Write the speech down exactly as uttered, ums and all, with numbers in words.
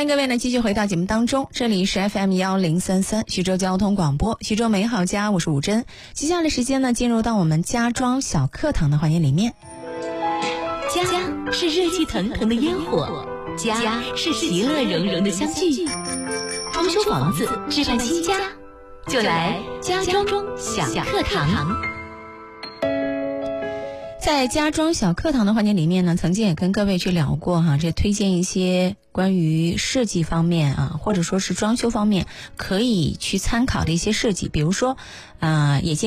各位呢继续回到节目当中，这里是 F M 一零三三徐州交通广播，徐州美好家，我是吴珍。接下来的时间呢，进入到我们家装小课堂的环节里面。 家是热气腾腾的烟火，家是其乐融融的相聚。装修房子，置办新家，就来家装小课堂。 在家装小课堂的环节里面呢，曾经也跟各位去聊过哈，这推荐一些关于设计方面啊，或者说是装修方面可以去参考的一些设计，比如说，啊、呃，也建